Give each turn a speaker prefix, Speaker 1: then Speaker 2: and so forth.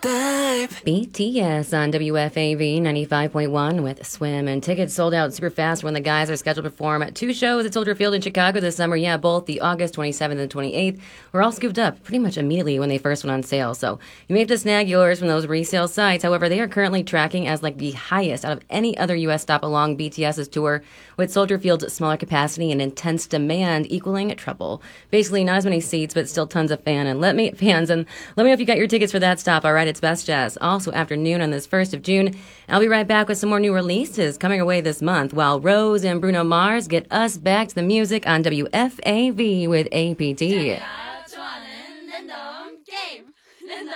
Speaker 1: babe. BTS on WFAV 95.1 with Swim, and tickets sold out super fast when the guys are scheduled to perform at 2 shows at Soldier Field in Chicago this summer. Yeah, both the August 27th and 28th were all scooped up pretty much immediately when they first went on sale. So you may have to snag yours from those resale sites. However, they are currently tracking as like the highest out of any other U.S. stop along BTS's tour, with Soldier Field's smaller capacity and intense demand equaling trouble. Basically, not as many seats, but still tons of fans. And let me know if you got your tickets for that stop. All right, it's Best Jazz. Also, afternoon on this 1st of June, I'll be right back with some more new releases coming our way this month, while Rose and Bruno Mars get us back to the music on WFAV with APT.